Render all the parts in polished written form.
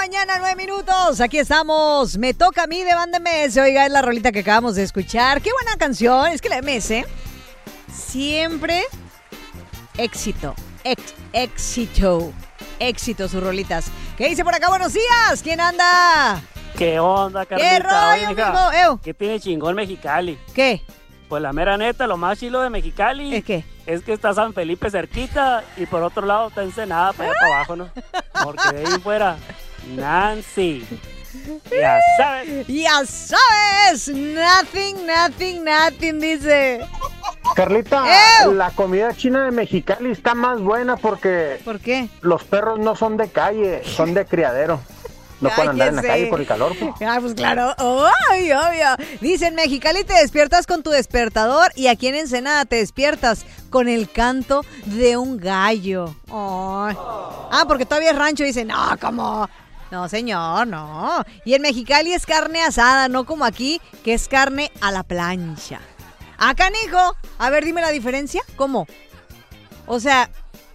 mañana, 9 minutos. Aquí estamos. Me toca a mí de Banda MS. Oiga, es la rolita que acabamos de escuchar. Qué buena canción. Es que la MS siempre éxito. Éxito sus rolitas. ¿Qué dice por acá? Buenos días. ¿Quién anda? ¿Qué onda, Carlita? ¿Qué rollo, mijo? ¿Qué tiene chingón Mexicali? ¿Qué? Pues la mera neta, lo más chilo de Mexicali ¿Es qué? es que está San Felipe cerquita y por otro lado está Ensenada para allá para abajo, ¿no? Porque de ahí fuera, Nancy. Ya sabes. Ya sabes. Nothing, dice. Carlita, ¡Ew! la comida china de Mexicali está más buena porque ¿Por qué? los perros no son de calle, son de criadero. No pueden andar en la Cállese. calle por el calor, pues. Ah, pues claro. ¡Ay, obvio! Dicen, Mexicali te despiertas con tu despertador y aquí en Ensenada te despiertas con el canto de un gallo. Ay. Ah, porque todavía es rancho. Dicen, no, ¿cómo? No, señor, no. Y en Mexicali es carne asada, no como aquí, que es carne a la plancha. Ah, canijo. A ver, dime la diferencia. ¿Cómo? O sea,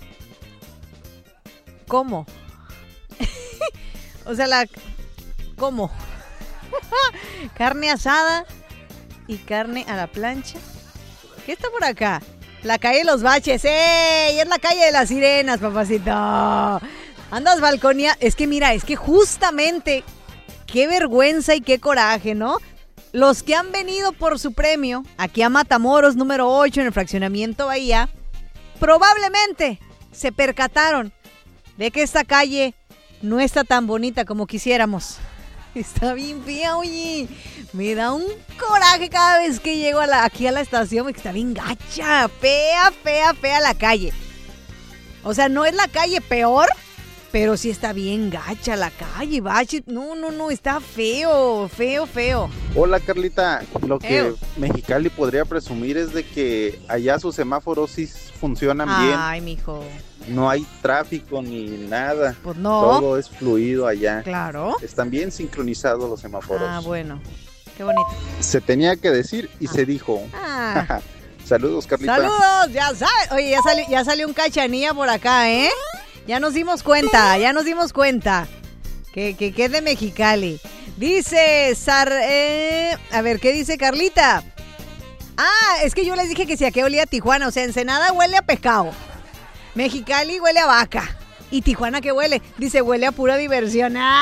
¿cómo? O sea, ¿cómo? Carne asada y carne a la plancha. ¿Qué está por acá? La calle de los baches. ¡Ey! Es la calle de las sirenas, papacito. Andas balconía. Es que mira, es que justamente qué vergüenza y qué coraje, ¿no? Los que han venido por su premio aquí a Matamoros número 8 en el fraccionamiento Bahía, probablemente se percataron de que esta calle no está tan bonita como quisiéramos. Está bien fea, oye. Me da un coraje cada vez que llego aquí a la estación, porque está bien gacha. Fea la calle. O sea, no es la calle peor, pero sí está bien gacha la calle, bache. No, está feo. Hola, Carlita. Lo que Ew. Mexicali podría presumir es de que allá sus semáforos sí funcionan bien. Ay, mijo. No hay tráfico ni nada. Pues no. Todo es fluido allá. Claro. Están bien sincronizados los semáforos. Ah, bueno. Qué bonito. Se tenía que decir y se dijo. Ah. Saludos, Carlita. Saludos, ya sabes. Oye, ya salió un cachanilla por acá, ¿eh? Ya nos dimos cuenta. Que es de Mexicali. Dice a ver, ¿qué dice Carlita? Ah, es que yo les dije que si a qué olía Tijuana. O sea, Ensenada huele a pescado. Mexicali huele a vaca. ¿Y Tijuana qué huele? Dice, huele a pura diversión. ¡Ah!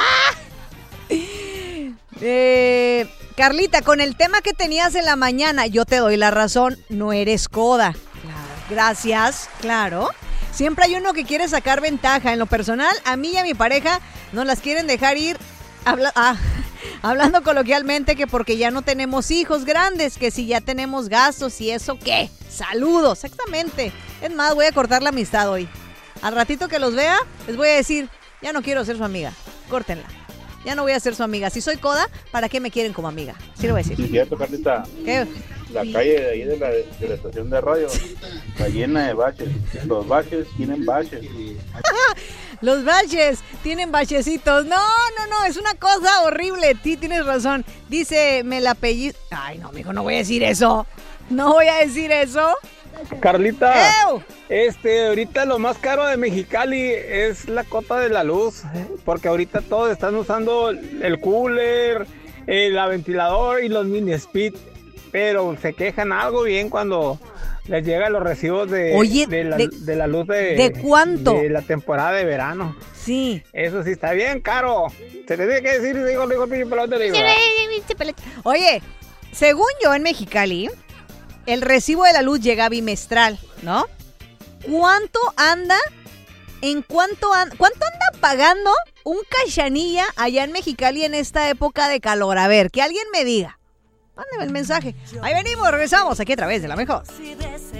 Carlita, con el tema que tenías en la mañana, yo te doy la razón. No eres coda. Claro. Gracias, claro. Siempre hay uno que quiere sacar ventaja. En lo personal, a mí y a mi pareja nos las quieren dejar ir hablando coloquialmente que porque ya no tenemos hijos grandes, que si ya tenemos gastos y eso, ¿qué? Saludos, exactamente. Es más, voy a cortar la amistad hoy. Al ratito que los vea, les voy a decir, ya no quiero ser su amiga. Córtenla. Ya no voy a ser su amiga. Si soy coda, ¿para qué me quieren como amiga? Sí lo voy a decir. Sí, cierto, Carlita. ¿Qué? La calle de ahí de la estación de radio está llena de baches. Los baches tienen baches. Los baches tienen bachecitos. No, es una cosa horrible. Tienes razón. Dice, me la apellido. Ay, no, mijo, no voy a decir eso. No voy a decir eso. Carlita, ¡Ew! ahorita lo más caro de Mexicali es la cota de la luz, porque ahorita todos están usando el cooler, el ventilador y los mini split, pero se quejan algo bien cuando les llegan los recibos de la luz ¿de cuánto? de la temporada de verano. Sí. Eso sí está bien caro. Se le tiene que decir, digo, pinche pelota, digo. Oye, según yo en Mexicali, el recibo de la luz llega bimestral, ¿no? ¿Cuánto anda pagando un cachanilla allá en Mexicali en esta época de calor? A ver, que alguien me diga. Mándeme el mensaje. Ahí venimos, regresamos aquí a través de La Mejor.